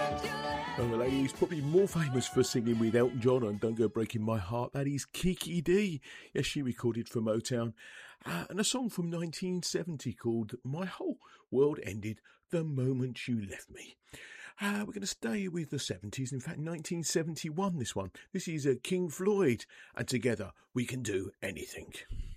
Well, the lady who's probably more famous for singing with Elton John on Don't Go Breaking My Heart, that is Kiki Dee. Yes, she recorded for Motown. And a song from 1970 called My Whole World Ended the Moment You Left Me. We're going to stay with the 70s. In fact, 1971, this one. This is King Floyd, and together we can do anything.